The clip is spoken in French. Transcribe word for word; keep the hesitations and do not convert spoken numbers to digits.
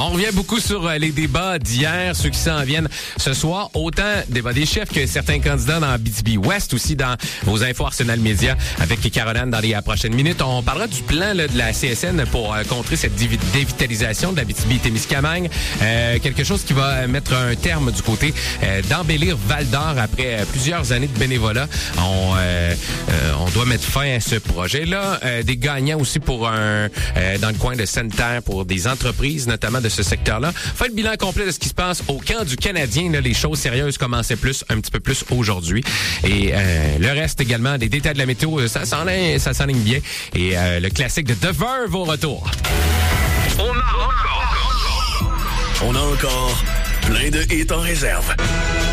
On revient beaucoup sur euh, les débats d'hier, ceux qui s'en viennent ce soir. Autant débat des chefs que certains candidats dans B T B-Ouest, aussi dans vos infos Arsenal Média avec Caroline dans les euh, prochaines minutes. On parlera du plan là, de la C S N pour euh, contrer cette divi- dévitalisation de la B T B-Témiscamingue. Euh, quelque chose qui va mettre un terme du côté euh, d'embellir Val-d'Or après euh, plusieurs années de bénévolat. On, euh, euh, on doit mettre fin à ce projet-là. Euh, des gagnants aussi pour un euh, dans le coin de Sainte-Terre pour des entreprises, notamment de ce secteur-là. Fait le bilan complet de ce qui se passe au camp du Canadien. Là, les choses sérieuses commençaient plus, un petit peu plus aujourd'hui. Et euh, le reste également, des détails de la météo, ça s'enligne, ça s'enligne bien. Et euh, le classique de The Verve au retour. On a encore, on a encore plein de hits en réserve.